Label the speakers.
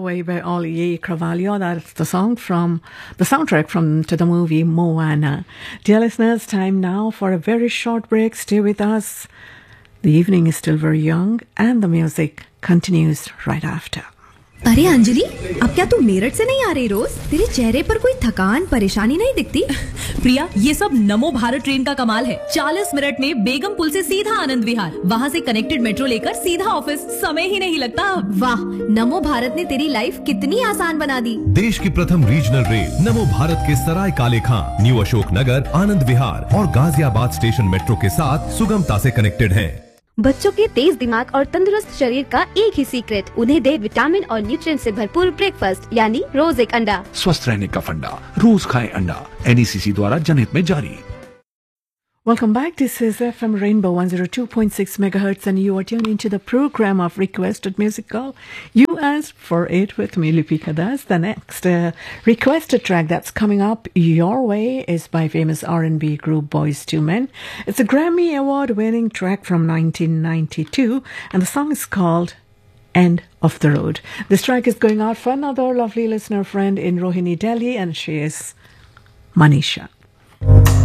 Speaker 1: Away by Ollie Carvalho. That's the soundtrack to the movie Moana. Dear listeners, time now for a very short break. Stay with us. The evening is still very young and the music continues right after.
Speaker 2: अरे अंजलि, अब क्या तू मेरठ से नहीं आ रही रोज? तेरे चेहरे पर कोई थकान परेशानी नहीं दिखती?
Speaker 3: प्रिया, ये सब नमो भारत ट्रेन का कमाल है। 40 मिनट में बेगम पुल से सीधा आनंद विहार, वहाँ से कनेक्टेड मेट्रो लेकर सीधा ऑफिस, समय ही नहीं लगता।
Speaker 2: वाह, नमो भारत ने तेरी लाइफ कितनी आसान बना दी।
Speaker 4: देश की प्रथम रीजनल रेल नमो भारत के सराय काले खां, न्यू अशोक नगर, आनंद विहार और गाजियाबाद स्टेशन मेट्रो के साथ सुगमता से कनेक्टेड है।
Speaker 5: बच्चों के तेज दिमाग और तंदुरुस्त शरीर का एक ही सीक्रेट, उन्हें दे विटामिन और न्यूट्रिएंट से भरपूर ब्रेकफास्ट यानी रोज एक अंडा।
Speaker 6: स्वस्थ रहने का फंडा, रोज खाएं अंडा। NECC द्वारा जनहित में जारी।
Speaker 1: Welcome back. This is FM Rainbow 102.6 megahertz and you are tuned into the program of Requested Musical. You asked for it with me, Lipika Das. The next requested track that's coming up your way is by famous R&B group Boyz II Men. It's a Grammy Award-winning track from 1992 and the song is called End of the Road. This track is going out for another lovely listener friend in Rohini, Delhi, and she is Manisha.